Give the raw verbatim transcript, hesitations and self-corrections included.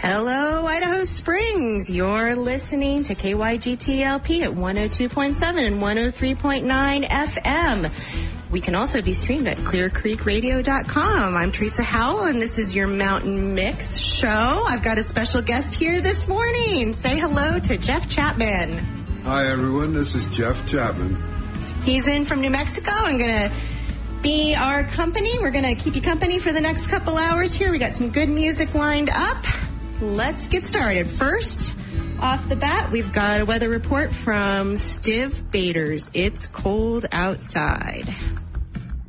Hello, Idaho Springs. You're listening to K Y G T L P at one oh two point seven and one oh three point nine F M. We can also be streamed at clear creek radio dot com. I'm Teresa Howell, and this is your Mountain Mix show. I've got a special guest here this morning. Say hello to Jeff Chapman. Hi, everyone. This is Jeff Chapman. He's in from New Mexico and going to be our company. We're going to keep you company for the next couple hours here. We got some good music lined up. Let's get started. First, off the bat, we've got a weather report from Stiv Baders. It's cold outside.